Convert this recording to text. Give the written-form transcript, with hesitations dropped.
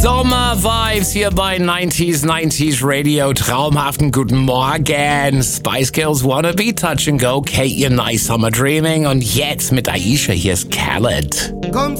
Sommer-Vibes hier bei 90s Radio. Traumhaften guten Morgen. Spice Girls Wanna Be Touch and Go. Kate, your nice summer dreaming. Und jetzt mit Aisha, hier ist Khaled. Come